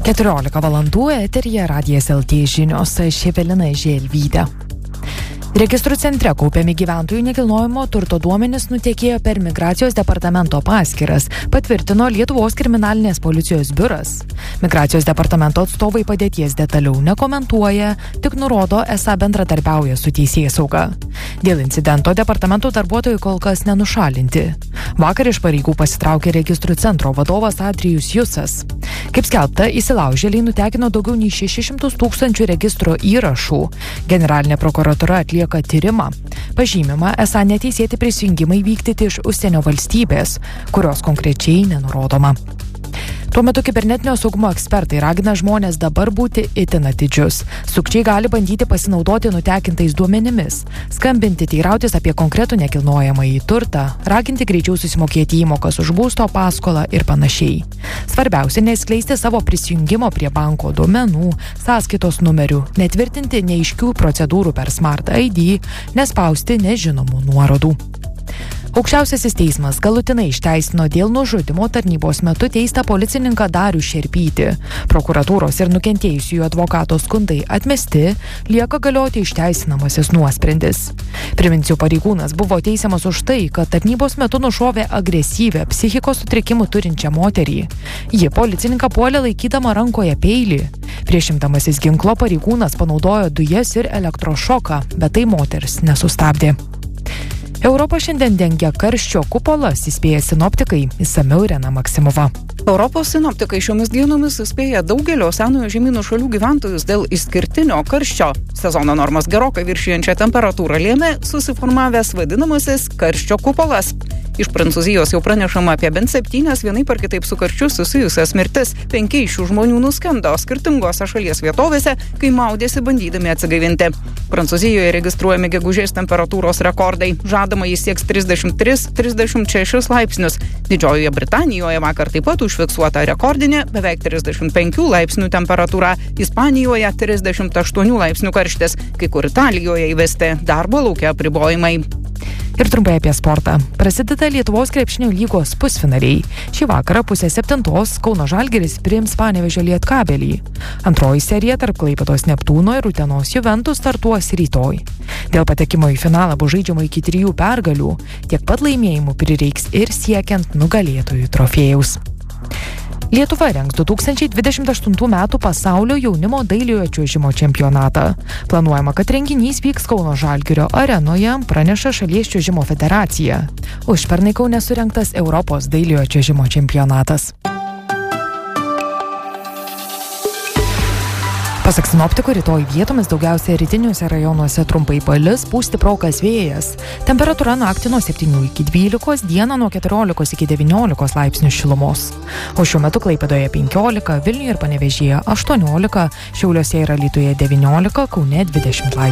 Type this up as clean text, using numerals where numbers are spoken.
14 valandų eteryje Radijas LT žinios, Evelina Želvytė. Registrų centre kaupiami gyventojų nekilnojamo turto duomenys nutekėjo per Migracijos departamento paskyras, patvirtino Lietuvos kriminalinės policijos biuras. Migracijos departamento atstovai padėties detaliau nekomentuoja, tik nurodo, esą bendradarbiauja su teisėsauga. Dėl incidento departamento darbuotojai kol kas nenušalinti. Vakar iš pareigų pasitraukė registrų centro vadovas Adrijus Jusas. Kaip skelbta, įsilaužėliai nutekino daugiau nei 600 000 registro įrašų. Generalinė prokuratura atlieka tyrimą. Pažymima, esą neteisėti prisijungimai vykdyti iš užsienio valstybės, kurios konkrečiai nenurodoma. Tuo metu kibernetinio saugumo ekspertai ragina žmonės dabar būti itin atidžius. Sukčiai gali bandyti pasinaudoti nutekintais duomenimis, skambinti, teirautis apie konkretų nekilnojamąjį turtą, raginti greičiau susimokėti įmokas už būsto paskolą ir panašiai. Svarbiausia, neskleisti savo prisijungimo prie banko duomenų, sąskaitos numerių, netvirtinti neaiškių procedūrų per Smart ID, nespausti nežinomų nuorodų. Aukščiausiasis teismas galutinai išteisino dėl nužudymo tarnybos metu teistą policininką Darių Šerpytį. Prokuratūros ir nukentėjusiųjų advokato skundai atmesti, lieka galioti išteisinamasis nuosprendis. Priminsiu, pareigūnas buvo teisiamas už tai, kad tarnybos metu nušovė agresyvią psichikos sutrikimų turinčią moterį. Ji policininką puolė laikydama rankoje peilį. Prieš imdamasis ginklo pareigūnas panaudojo dujas ir elektrošoką, bet tai moters nesustabdė. Europą šiandien dengia karščio kupolas, įspėja sinoptikai, išsamiau Irena Maksimova. Europos sinoptikai šiomis dienomis įspėja daugelio senojo žemynų šalių gyventojus dėl išskirtinio karščio. Sezono normas gerokai viršijančią temperatūrą lėmė susiformavęs vadinamasis karščio kupolas. Iš Prancūzijos jau pranešama apie bent 7 vienaip ar kitaip su karščiu susijusias mirtis. 5 iš šių žmonių nuskendo skirtingose šalies vietovėse, kai maudėsi bandydami atsigaivinti. Prancūzijoje registruojami gegužės temperatūros rekordai. Žadama jis sieks 33-36 laipsnius. Didžiojoje Britanijoje vakar taip pat užfiksuota rekordinė beveik 35 laipsnių temperatūra. Ispanijoje 38 laipsnių karštis. Kai kur Italijoje įvesti darbo lauke apribojimai. Ir trumpai apie sportą. Prasideda Lietuvos krepšinio lygos pusfinaliai. Šį vakarą 6:30 Kauno Žalgiris priims Panevėžio Lietkabelį. Antroji serija tarp Klaipėdos Neptūno ir Utenos Juventus startuos rytoj. Dėl patekimo į finalą bus žaidžiama iki 3 pergalių. Tiek pat laimėjimų prireiks ir siekiant nugalėtojų trofėjaus. Lietuva rengs 2028 metų pasaulio jaunimo dailiojo čiuožimo čempionatą. Planuojama, kad renginys vyks Kauno Žalgirio arenoje, praneša šalies čiuožimo federacija. Užpernai Kaune surengtas Europos dailiojo čiuožimo čempionatas. Pasak sinoptikų, rytoj vietomis daugiausia rytiniuose rajonuose trumpai palis, pūs stiprokas vėjas. Temperatūra naktį nuo 7 iki 12, dieną nuo 14 iki 19 laipsnių šilumos. O šiuo metu Klaipėdoje 15, Vilniuje ir Panevėžyje 18, Šiauliuose ir Alytuje 19, Kaune 20 laipsnių.